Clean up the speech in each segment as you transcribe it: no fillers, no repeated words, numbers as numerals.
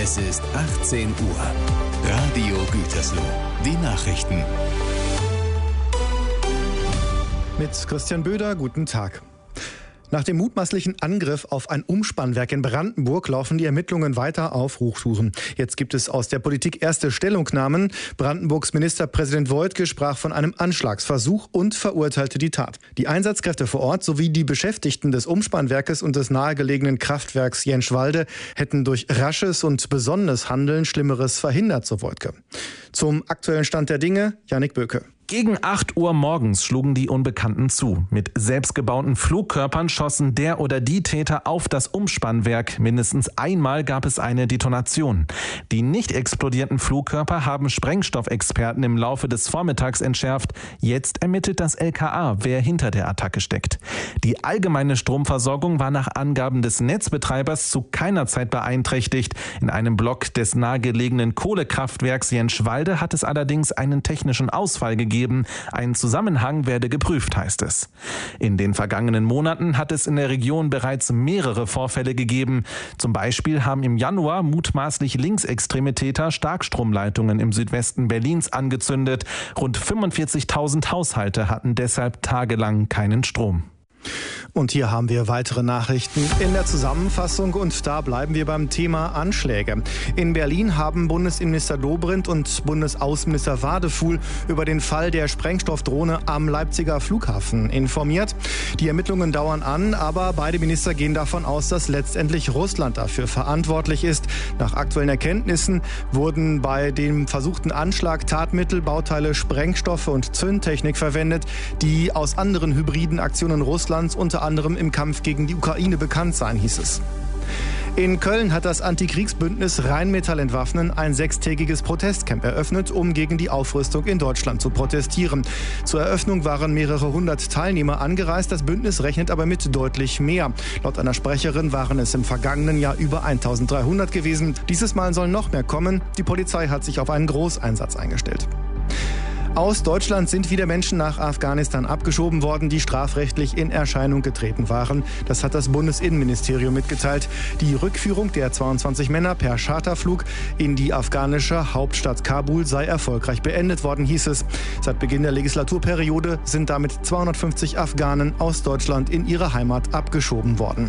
Es ist 18 Uhr. Radio Gütersloh. Die Nachrichten. Mit Christian Böder, guten Tag. Nach dem mutmaßlichen Angriff auf ein Umspannwerk in Brandenburg laufen die Ermittlungen weiter auf Hochtouren. Jetzt gibt es aus der Politik erste Stellungnahmen. Brandenburgs Ministerpräsident Woidke sprach von einem Anschlagsversuch und verurteilte die Tat. Die Einsatzkräfte vor Ort sowie die Beschäftigten des Umspannwerkes und des nahegelegenen Kraftwerks Jenschwalde hätten durch rasches und besonnenes Handeln Schlimmeres verhindert, so Woidke. Zum aktuellen Stand der Dinge, Jannik Böke. Gegen 8 Uhr morgens schlugen die Unbekannten zu. Mit selbstgebauten Flugkörpern schossen der oder die Täter auf das Umspannwerk. Mindestens einmal gab es eine Detonation. Die nicht explodierten Flugkörper haben Sprengstoffexperten im Laufe des Vormittags entschärft. Jetzt ermittelt das LKA, wer hinter der Attacke steckt. Die allgemeine Stromversorgung war nach Angaben des Netzbetreibers zu keiner Zeit beeinträchtigt. In einem Block des nahegelegenen Kohlekraftwerks Jenschwalde hat es allerdings einen technischen Ausfall gegeben. Ein Zusammenhang werde geprüft, heißt es. In den vergangenen Monaten hat es in der Region bereits mehrere Vorfälle gegeben. Zum Beispiel haben im Januar mutmaßlich linksextreme Täter Starkstromleitungen im Südwesten Berlins angezündet. Rund 45.000 Haushalte hatten deshalb tagelang keinen Strom. Und hier haben wir weitere Nachrichten in der Zusammenfassung und da bleiben wir beim Thema Anschläge. In Berlin haben Bundesinnenminister Dobrindt und Bundesaußenminister Wadefuhl über den Fall der Sprengstoffdrohne am Leipziger Flughafen informiert. Die Ermittlungen dauern an, aber beide Minister gehen davon aus, dass letztendlich Russland dafür verantwortlich ist. Nach aktuellen Erkenntnissen wurden bei dem versuchten Anschlag Tatmittel, Bauteile, Sprengstoffe und Zündtechnik verwendet, die aus anderen hybriden Aktionen Russlands unter anderem im Kampf gegen die Ukraine bekannt seien, hieß es. In Köln hat das Antikriegsbündnis Rheinmetall Entwaffnen ein 6-tägiges Protestcamp eröffnet, um gegen die Aufrüstung in Deutschland zu protestieren. Zur Eröffnung waren mehrere hundert Teilnehmer angereist. Das Bündnis rechnet aber mit deutlich mehr. Laut einer Sprecherin waren es im vergangenen Jahr über 1300 gewesen. Dieses Mal sollen noch mehr kommen. Die Polizei hat sich auf einen Großeinsatz eingestellt. Aus Deutschland sind wieder Menschen nach Afghanistan abgeschoben worden, die strafrechtlich in Erscheinung getreten waren. Das hat das Bundesinnenministerium mitgeteilt. Die Rückführung der 22 Männer per Charterflug in die afghanische Hauptstadt Kabul sei erfolgreich beendet worden, hieß es. Seit Beginn der Legislaturperiode sind damit 250 Afghanen aus Deutschland in ihre Heimat abgeschoben worden.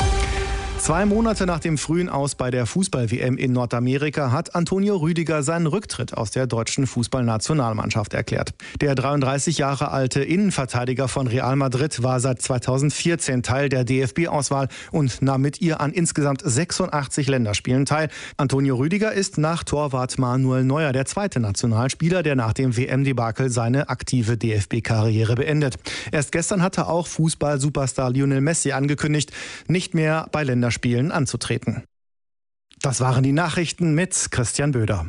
2 Monate nach dem frühen Aus bei der Fußball-WM in Nordamerika hat Antonio Rüdiger seinen Rücktritt aus der deutschen Fußballnationalmannschaft erklärt. Der 33 Jahre alte Innenverteidiger von Real Madrid war seit 2014 Teil der DFB-Auswahl und nahm mit ihr an insgesamt 86 Länderspielen teil. Antonio Rüdiger ist nach Torwart Manuel Neuer der zweite Nationalspieler, der nach dem WM-Debakel seine aktive DFB-Karriere beendet. Erst gestern hatte auch Fußball-Superstar Lionel Messi angekündigt, nicht mehr bei Länderspielen anzutreten. Das waren die Nachrichten mit Christian Böder.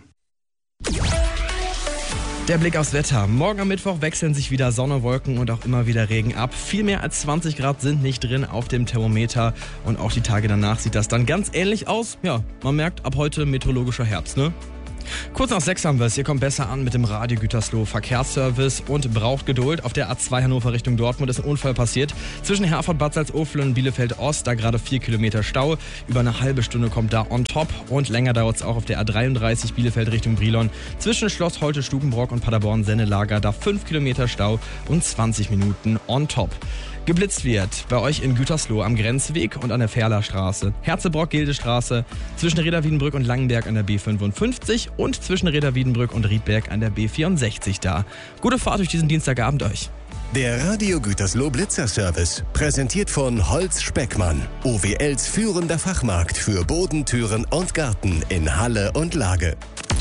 Der Blick aufs Wetter. Morgen am Mittwoch wechseln sich wieder Sonne, Wolken und auch immer wieder Regen ab. Viel mehr als 20 Grad sind nicht drin auf dem Thermometer. Und auch die Tage danach sieht das dann ganz ähnlich aus. Ja, man merkt, ab heute meteorologischer Herbst, ne? Kurz nach 6 haben wir es. Ihr kommt besser an mit dem Radio Gütersloh Verkehrsservice und braucht Geduld. Auf der A2 Hannover Richtung Dortmund ist ein Unfall passiert. Zwischen Herford, Bad Salzuflen und Bielefeld Ost, da gerade 4 Kilometer Stau. Über eine halbe Stunde kommt da on top. Und länger dauert es auch auf der A33 Bielefeld Richtung Brilon. Zwischen Schloss Holte, Stukenbrock und Paderborn-Sennelager, da 5 Kilometer Stau und 20 Minuten on top. Geblitzt wird bei euch in Gütersloh am Grenzweg und an der Ferlerstraße, Herzebrock-Gildestraße, zwischen Reda-Wiedenbrück und Langenberg an der B55 und zwischen Reda-Wiedenbrück und Riedberg an der B64 da. Gute Fahrt durch diesen Dienstagabend euch. Der Radio Gütersloh Blitzerservice, präsentiert von Holz Speckmann, OWLs führender Fachmarkt für Boden, Türen und Garten in Halle und Lage.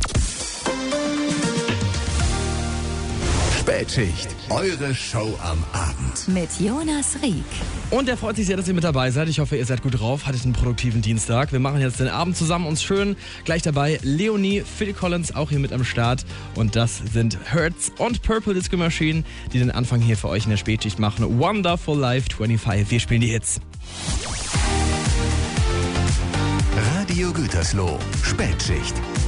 Spätschicht, eure Show am Abend. Mit Jonas Rieck. Und er freut sich sehr, dass ihr mit dabei seid. Ich hoffe, ihr seid gut drauf, hattet einen produktiven Dienstag. Wir machen jetzt den Abend zusammen uns schön. Gleich dabei Leonie, Phil Collins auch hier mit am Start. Und das sind Hertz und Purple Disco Machine, die den Anfang hier für euch in der Spätschicht machen. Wonderful Life 25. Wir spielen die Hits. Radio Gütersloh, Spätschicht.